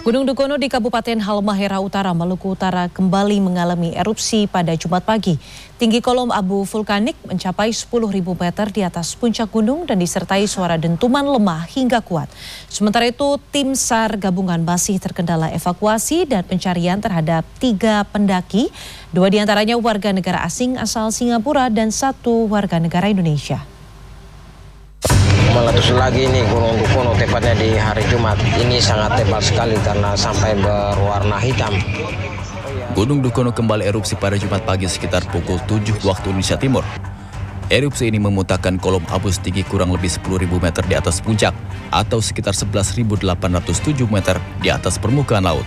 Gunung Dukono di Kabupaten Halmahera Utara, Maluku Utara kembali mengalami erupsi pada Jumat pagi. Tinggi kolom abu vulkanik mencapai 10.000 meter di atas puncak gunung dan disertai suara dentuman lemah hingga kuat. Sementara itu, tim SAR gabungan masih terkendala evakuasi dan pencarian terhadap 3 pendaki. 2 diantaranya warga negara asing asal Singapura dan 1 warga negara Indonesia. Meletus lagi nih Gunung Dukono tepatnya di hari Jumat. Ini sangat tebal sekali karena sampai berwarna hitam. Gunung Dukono kembali erupsi pada Jumat pagi sekitar pukul 7 waktu Indonesia Timur. Erupsi ini memuntahkan kolom abu setinggi kurang lebih 10.000 meter di atas puncak atau sekitar 11.807 meter di atas permukaan laut.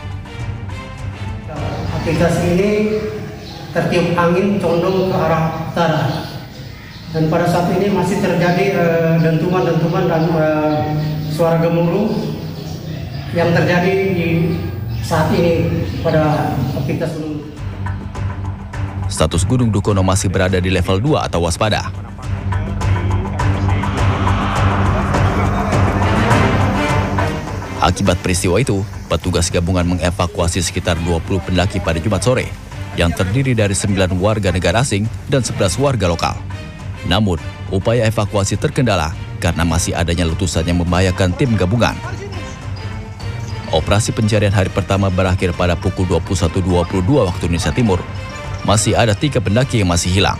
Aplikasi ini tertiup angin condong ke arah utara. Dan pada saat ini masih terjadi dentuman-dentuman dan suara gemuruh yang terjadi di saat ini pada aktivitas gunung. Status Gunung Dukono masih berada di level 2 atau waspada. Akibat peristiwa itu, petugas gabungan mengevakuasi sekitar 20 pendaki pada Jumat sore yang terdiri dari 9 warga negara asing dan 11 warga lokal. Namun, upaya evakuasi terkendala karena masih adanya letusan yang membahayakan tim gabungan. Operasi pencarian hari pertama berakhir pada pukul 21.22 waktu Indonesia Timur. Masih ada 3 pendaki yang masih hilang.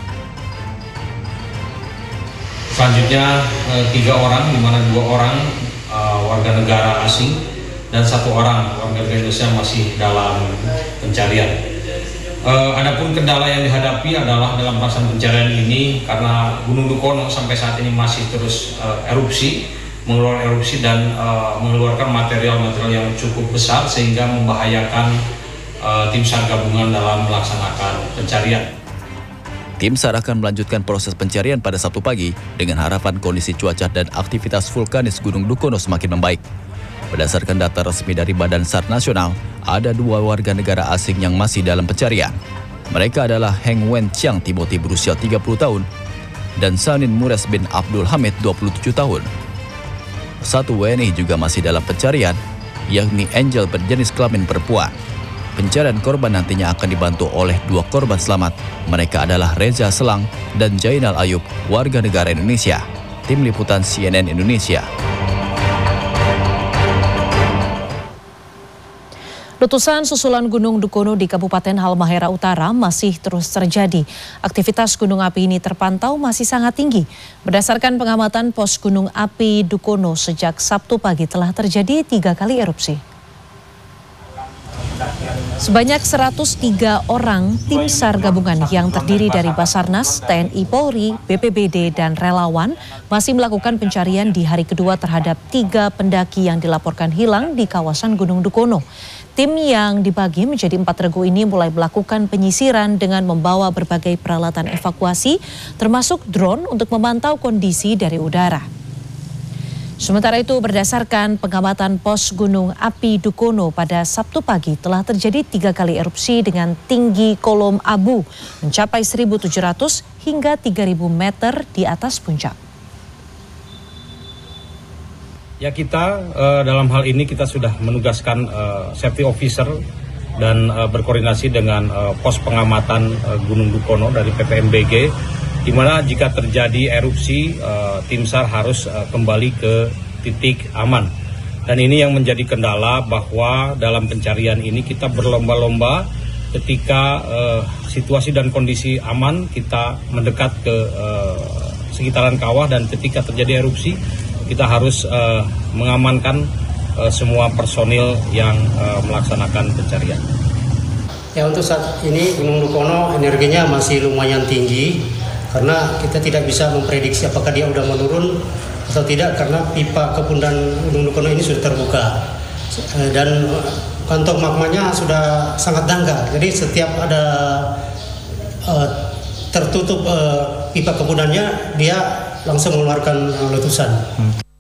Selanjutnya 3 orang, di mana 2 orang warga negara asing dan 1 orang warga negara Indonesia masih dalam pencarian. Adapun kendala yang dihadapi adalah dalam pelaksanaan pencarian ini karena Gunung Dukono sampai saat ini masih terus mengeluarkan erupsi dan mengeluarkan material-material yang cukup besar sehingga membahayakan tim SAR gabungan dalam melaksanakan pencarian. Tim SAR akan melanjutkan proses pencarian pada Sabtu pagi dengan harapan kondisi cuaca dan aktivitas vulkanis Gunung Dukono semakin membaik. Berdasarkan data resmi dari Badan SAR Nasional, ada 2 warga negara asing yang masih dalam pencarian. Mereka adalah Heng Wen Chiang Timothy berusia 30 tahun dan Sanin Mures bin Abdul Hamid 27 tahun. 1 WNI juga masih dalam pencarian, yakni Angel berjenis kelamin perempuan. Pencarian korban nantinya akan dibantu oleh 2 korban selamat. Mereka adalah Reza Selang dan Jainal Ayub, warga negara Indonesia. Tim Liputan CNN Indonesia. Letusan susulan Gunung Dukono di Kabupaten Halmahera Utara masih terus terjadi. Aktivitas gunung api ini terpantau masih sangat tinggi. Berdasarkan pengamatan pos gunung api Dukono sejak Sabtu pagi telah terjadi 3 kali erupsi. Sebanyak 103 orang tim SAR gabungan yang terdiri dari Basarnas, TNI Polri, BPBD, dan relawan masih melakukan pencarian di hari kedua terhadap 3 pendaki yang dilaporkan hilang di kawasan Gunung Dukono. Tim yang dibagi menjadi 4 regu ini mulai melakukan penyisiran dengan membawa berbagai peralatan evakuasi, termasuk drone untuk memantau kondisi dari udara. Sementara itu, berdasarkan pengamatan pos gunung api Dukono pada Sabtu pagi telah terjadi 3 kali erupsi dengan tinggi kolom abu mencapai 1.700 hingga 3.000 meter di atas puncak. Ya, kita dalam hal ini kita sudah menugaskan safety officer dan berkoordinasi dengan pos pengamatan Gunung Dukono dari PPMBG, di mana jika terjadi erupsi tim SAR harus kembali ke titik aman. Dan ini yang menjadi kendala bahwa dalam pencarian ini kita berlomba-lomba ketika situasi dan kondisi aman kita mendekat ke sekitaran kawah, dan ketika terjadi erupsi kita harus mengamankan semua personil yang melaksanakan pencarian. Ya, untuk saat ini Gunung Dukono energinya masih lumayan tinggi karena kita tidak bisa memprediksi apakah dia udah menurun atau tidak karena pipa kepundan Gunung Dukono ini sudah terbuka dan kantong magmanya sudah sangat dangkal. Jadi setiap ada tertutup pipa kepundannya dia langsung mengeluarkan letusan.